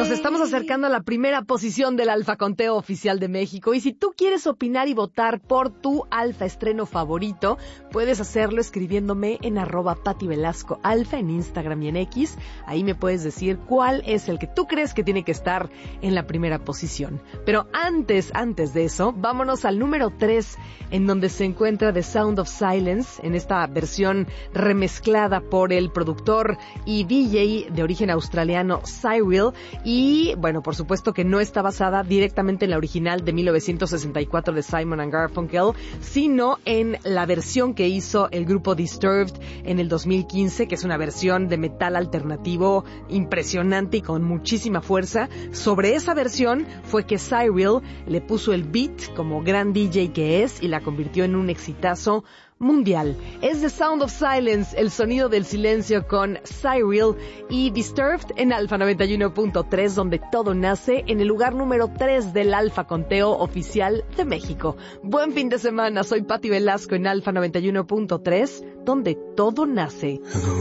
Nos estamos acercando a la primera posición del Alfa Conteo Oficial de México y si tú quieres opinar y votar por tu Alfa estreno favorito, puedes hacerlo escribiéndome en @PatiVelascoAlfa en Instagram y en X. Ahí me puedes decir cuál es el que tú crees que tiene que estar en la primera posición. Pero antes de eso, vámonos al número 3, en donde se encuentra The Sound of Silence, en esta versión remezclada por el productor y DJ de origen australiano Cyril. Y, bueno, por supuesto que no está basada directamente en la original de 1964 de Simon & Garfunkel, sino en la versión que hizo el grupo Disturbed en el 2015, que es una versión de metal alternativo impresionante y con muchísima fuerza. Sobre esa versión fue que Cyril le puso el beat como gran DJ que es y la convirtió en un exitazo mundial. Es The Sound of Silence, el sonido del silencio con Cyril y Disturbed en Alfa 91.3, donde todo nace, en el lugar número 3 del Alfa Conteo Oficial de México. Buen fin de semana, soy Pati Velasco en Alfa 91.3, donde todo nace.